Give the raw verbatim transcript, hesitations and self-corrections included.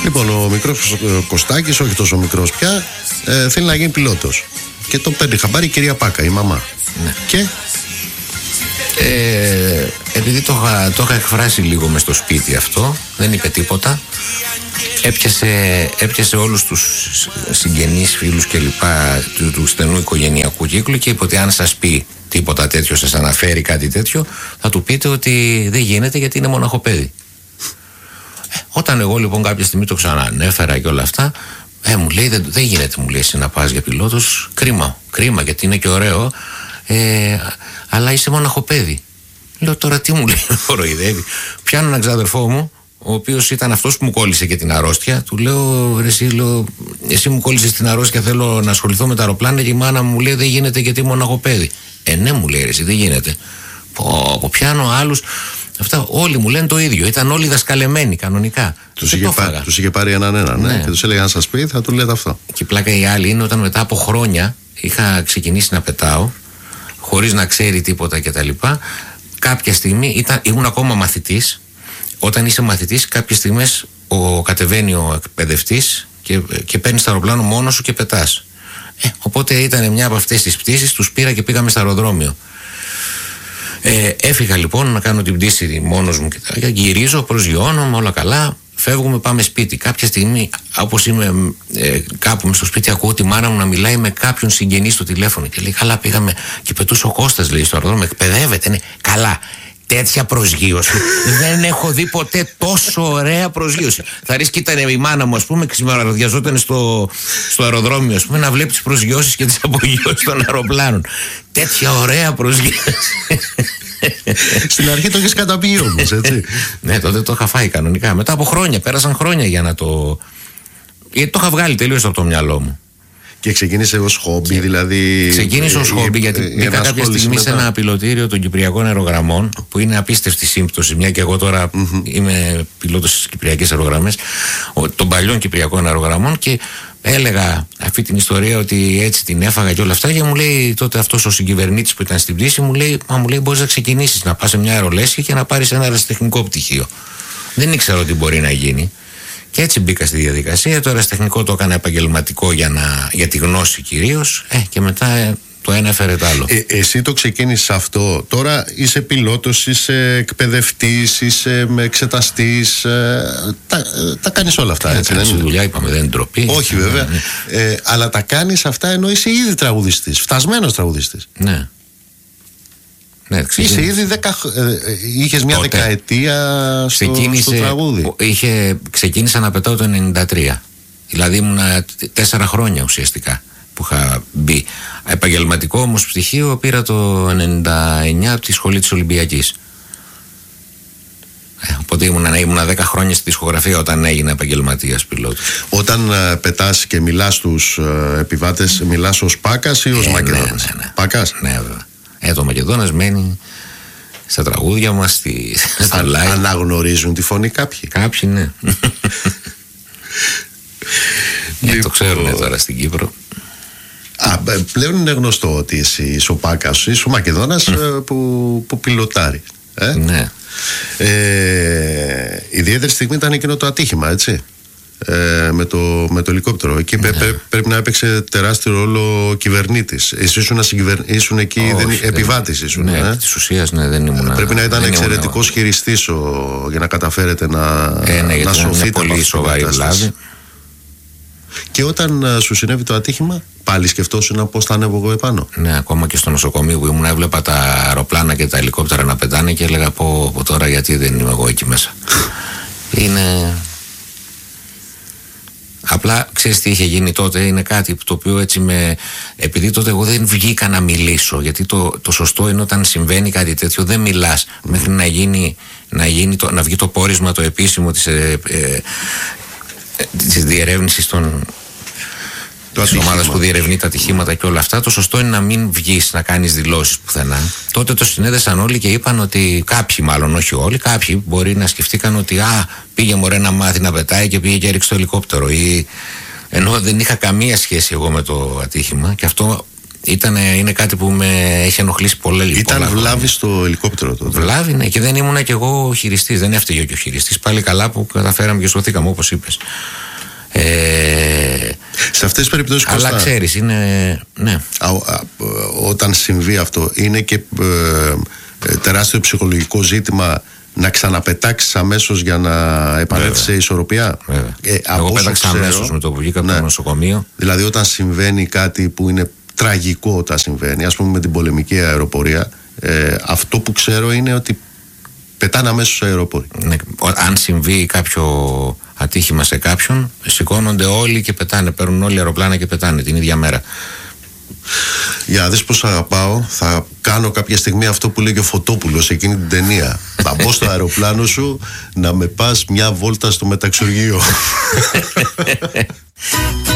Λοιπόν, ο μικρός Κωστάκης, όχι τόσο μικρός πια, ε, θέλει να γίνει πιλότος. Και τον παίρνει χαμπάρι η κυρία Πάκα, η μαμά. Ναι. Και. Ε, επειδή το είχα, το είχα εκφράσει λίγο μες στο σπίτι αυτό, δεν είπε τίποτα. Έπιασε, έπιασε όλους τους συγγενείς, φίλους και λοιπά του, του στενού οικογενειακού κύκλου και είπε ότι αν σας πει τίποτα τέτοιο, σας αναφέρει κάτι τέτοιο, θα του πείτε ότι δεν γίνεται γιατί είναι μοναχοπέδι. Ε, όταν εγώ λοιπόν κάποια στιγμή το ξανανέφερα και όλα αυτά, ε, μου λέει δεν, δεν γίνεται, μου λέει, εσύ να πας για πιλότος. Κρίμα, κρίμα γιατί είναι και ωραίο, ε, αλλά είσαι μοναχοπέδι. Λέω τώρα τι μου λέει, κοροϊδεύει. Πιάνω έναν ξαδερφό μου, ο οποίος ήταν αυτός που μου κόλλησε και την αρρώστια. Του λέω, ρε, εσύ, λέω, εσύ μου κόλλησες την αρρώστια, θέλω να ασχοληθώ με τα αεροπλάνα. Και η μάνα μου λέει δεν γίνεται γιατί μοναχοπέδι. Ε, ναι, μου λέει, ρε, εσύ, δεν γίνεται. Πω, πω, πιάνω άλλους. Αυτά όλοι μου λένε το ίδιο. Ήταν όλοι δασκαλεμένοι κανονικά. Τους είχε, πά, είχε πάρει έναν έναν, ναι. ναι. Και τους έλεγε αν σας πει θα του λέτε αυτό. Και η πλάκα η άλλη είναι όταν μετά από χρόνια είχα ξεκινήσει να πετάω, χωρίς να ξέρει τίποτα κτλ. Κάποια στιγμή ήταν, ήμουν ακόμα μαθητής. Όταν είσαι μαθητής, κάποιες στιγμές ο, κατεβαίνει ο εκπαιδευτής και, και παίρνει στο αεροπλάνο μόνος σου και πετάς. Ε, οπότε ήταν μια από αυτές τις πτήσεις, τους πήρα και πήγαμε στο αεροδρόμιο. Ε, έφυγα λοιπόν να κάνω την πτήση μόνος μου και γυρίζω, προσγειώνομαι, όλα καλά. Φεύγουμε, πάμε σπίτι. Κάποια στιγμή, όπως είμαι ε, κάπου μες στο σπίτι, ακούω τη μάνα μου να μιλάει με κάποιον συγγενή στο τηλέφωνο. Και λέει: καλά, πήγαμε. Και πετούσε ο Κώστας, λέει, στο αεροδρόμιο. Εκπαιδεύεται, ναι. Καλά. Τέτοια προσγείωση. Δεν έχω δει ποτέ τόσο ωραία προσγείωση. Θα ρίξει, ήταν η μάνα μου, ας πούμε, ξημεραδιαζόταν στο, στο αεροδρόμιο, ας πούμε, να βλέπει τις προσγειώσεις και τις απογειώσεις των αεροπλάνων. Τέτοια ωραία προσγείωση. Στην αρχή το έχεις καταπιεί όμως, έτσι. Ναι, τότε το είχα φάει κανονικά. Μετά από χρόνια, πέρασαν χρόνια για να το. Γιατί το είχα βγάλει τελείως από το μυαλό μου. Και ξεκίνησε ως χόμπι, δηλαδή. Ξεκίνησε ως χόμπι, γιατί μπήκα κάποια στιγμή σε ένα πιλωτήριο των Κυπριακών Αερογραμμών, που είναι απίστευτη σύμπτωση, μια και εγώ τώρα mm-hmm. είμαι πιλότος στις Κυπριακές Αερογραμμές, των παλιών Κυπριακών Αερογραμμών, και έλεγα αυτή την ιστορία ότι έτσι την έφαγα και όλα αυτά. Και μου λέει τότε αυτός ο συγκυβερνήτης που ήταν στην πτήση, μου λέει: μα μου λέει, μπορείς να ξεκινήσεις να πας σε μια αερολέσχη και να πάρεις ένα αεραστεχνικό πτυχίο. Δεν ήξερα ότι μπορεί να γίνει. Και έτσι μπήκα στη διαδικασία. Το αεραστεχνικό το έκανα επαγγελματικό για, να, για τη γνώση κυρίως. Ε, και μετά ε, το ένα έφερε το άλλο. Ε, εσύ το ξεκίνησες αυτό. Τώρα είσαι πιλότος, είσαι εκπαιδευτής, είσαι εξεταστής. Ε, τα, ε, τα κάνεις όλα αυτά. Ε, έτσι, δεν είναι δουλειά, είπαμε, δεν είναι ντροπή. Όχι, βέβαια. Ναι, ναι. Ε, αλλά τα κάνεις αυτά ενώ είσαι ήδη τραγουδιστής. Φτασμένος τραγουδιστής. Ναι. Ναι, είσαι ήδη δεκα, ε, είχες μια τότε δεκαετία στο, στο τραγούδι. Είχε, ξεκίνησα να πετάω το ενενήντα τρία. Δηλαδή ήμουν τέσσερα χρόνια ουσιαστικά που είχα μπει. Επαγγελματικό όμως πτυχίο πήρα το ενενήντα εννιά από τη σχολή της Ολυμπιακής. Ε, οπότε ήμουν, ήμουν δέκα χρόνια στη δισκογραφία όταν έγινα επαγγελματίας πιλότος. Όταν uh, πετάς και μιλάς στους uh, επιβάτες, μιλάς ως Πάκας ή ως ε, Μακεδόνας? Ναι, ναι, ναι. Πάκας. Ναι, βέβαια. Ε, το Μακεδόνας μένει στα τραγούδια μας, στη, στα Αν, live. Αναγνωρίζουν τη φωνή κάποιοι. Κάποιοι, ναι. ε, το ξέρουν τώρα στην Κύπρο. Α, πλέον είναι γνωστό ότι εσύ είσαι ο Πάκας, είσαι ο Μακεδόνας που, που πιλοτάρει. Ε? Ναι. Ε, ιδιαίτερη στιγμή ήταν εκείνο το ατύχημα, έτσι. Ε, με, το, με το ελικόπτερο. Εκεί ναι. πρέ, πρέπει να έπαιξε τεράστιο ρόλο ο κυβερνήτης. Εσύ ήσουν, συγκυβερ... ήσουν εκεί, Όχι, δεν... δεν... επιβάτης ήσουν. Ναι, ε? της ουσίας ναι, δεν ήμουν. Πρέπει να ήταν εξαιρετικός χειριστής ο... για να καταφέρετε να, ε, ναι, να σωθείτε. Είναι πολύ σοβαρή βλάβη. Και όταν σου συνέβη το ατύχημα, πάλι σκεφτόσουν πώς θα ανέβω εγώ επάνω? Ναι, ακόμα και στο νοσοκομείο που ήμουν, έβλεπα τα αεροπλάνα και τα ελικόπτερα να πετάνε και έλεγα πω, πω τώρα γιατί δεν είμαι εγώ εκεί μέσα. Είναι. Απλά ξέρεις τι είχε γίνει τότε, είναι κάτι το οποίο έτσι με. Επειδή τότε εγώ δεν βγήκα να μιλήσω, γιατί το, το σωστό είναι όταν συμβαίνει κάτι τέτοιο δεν μιλάς mm. μέχρι να, γίνει, να, γίνει το, να βγει το πόρισμα το επίσημο της, ε, ε, της διερεύνησης των. Της ομάδας που διερευνεί τα ατυχήματα και όλα αυτά. Το σωστό είναι να μην βγεις να κάνεις δηλώσεις πουθενά. Τότε το συνέδεσαν όλοι και είπαν ότι κάποιοι, μάλλον όχι όλοι, κάποιοι μπορεί να σκεφτήκαν ότι α, πήγε μωρέ να μάθει να πετάει και πήγε και έριξε το ελικόπτερο. Ή... Ενώ δεν είχα καμία σχέση εγώ με το ατύχημα, και αυτό Ήτανε, είναι κάτι που με έχει ενοχλήσει πολύ. Ήταν πολλά βλάβη χρόνια. στο ελικόπτερο τότε. Βλάβη, ναι, και δεν ήμουνα κι εγώ χειριστής. Δεν έφταιγε και ο χειριστής. Πάλι καλά που καταφέραμε και σωθήκαμε, όπως είπες. Ε, σε αυτές τις περιπτώσεις, αλλά Κώστα, ξέρεις, είναι. Ναι. Α, α, όταν συμβεί αυτό, είναι και ε, ε, τεράστιο ψυχολογικό ζήτημα να ξαναπετάξεις αμέσως για να επανέλθεις σε ισορροπία. Ε, Εγώ πέταξα αμέσως με το που βγήκα από ναι. το νοσοκομείο. Δηλαδή, όταν συμβαίνει κάτι που είναι τραγικό, όταν συμβαίνει, ας πούμε με την πολεμική αεροπορία, ε, αυτό που ξέρω είναι ότι πετάνε αμέσως αεροπόροι. Ναι, αν συμβεί κάποιο ατύχημα σε κάποιον, σηκώνονται όλοι και πετάνε. Παίρνουν όλοι αεροπλάνα και πετάνε την ίδια μέρα. Για να δεις πως αγαπάω, θα κάνω κάποια στιγμή αυτό που λέει και ο Φωτόπουλος σε εκείνη την ταινία. Θα μπω στο αεροπλάνο σου να με πας μια βόλτα στο μεταξουργείο.